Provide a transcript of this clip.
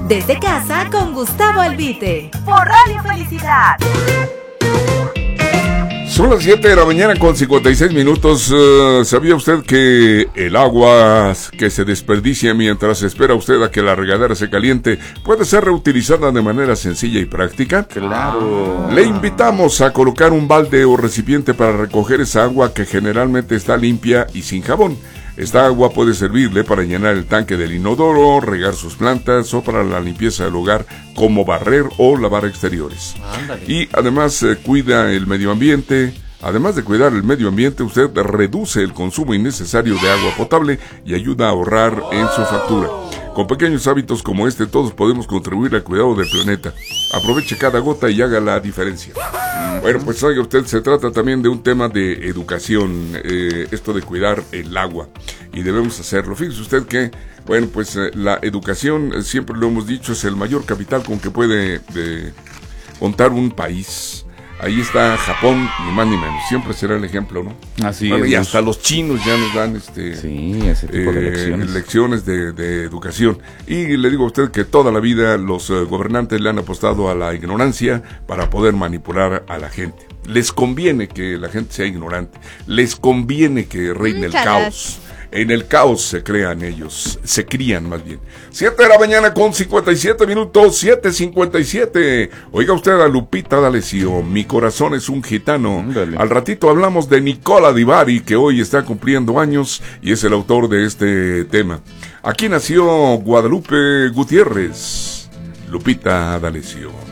Desde casa con Gustavo Albite. Por Radio Felicidad. Son las 7 de la mañana con 56 minutos. ¿Sabía usted que el agua que se desperdicia mientras espera usted a que la regadera se caliente puede ser reutilizada de manera sencilla y práctica? Claro. Le invitamos a colocar un balde o recipiente para recoger esa agua que generalmente está limpia y sin jabón. Esta agua puede servirle para llenar el tanque del inodoro, regar sus plantas o para la limpieza del hogar, como barrer o lavar exteriores. Ándale. Y además cuida el medio ambiente. Además de cuidar el medio ambiente, usted reduce el consumo innecesario de agua potable y ayuda a ahorrar en su factura. Con pequeños hábitos como este, todos podemos contribuir al cuidado del planeta. Aproveche cada gota y haga la diferencia. Bueno, pues oiga usted, se trata también de un tema de educación, esto de cuidar el agua, y debemos hacerlo. Fíjese usted que, bueno, pues la educación, siempre lo hemos dicho, es el mayor capital con que puede contar un país. Ahí está Japón, ni más ni menos, siempre será el ejemplo, ¿no? Así bueno, es. y hasta los chinos ya nos dan sí, ese tipo de lecciones de educación. Y le digo a usted que toda la vida los gobernantes le han apostado a la ignorancia para poder manipular a la gente. Les conviene que la gente sea ignorante, les conviene que reine el caos. En el caos se crean ellos, se crían más bien. 7 de la mañana con 57 minutos, 7:57. Oiga usted a Lupita D'Alessio, Mi corazón es un gitano. Dale. Al ratito hablamos de Nicola Di Bari, que hoy está cumpliendo años y es el autor de este tema. Aquí nació Guadalupe Gutiérrez, Lupita D'Alessio.